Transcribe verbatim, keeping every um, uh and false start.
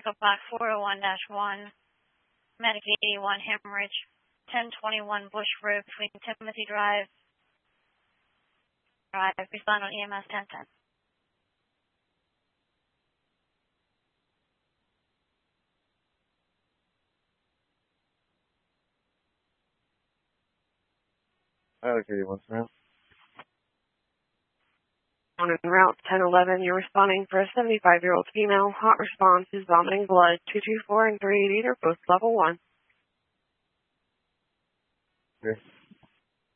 Echo Box four oh one dash one, Medic eighty-one hemorrhage, ten twenty-one Bush Road between Timothy Drive. Drive, respond on E M S ten ten. Okay, what's that? On route ten eleven, you're responding for a seventy-five-year-old female. Hot response is vomiting blood. two two four and three eighty are both level one. Okay.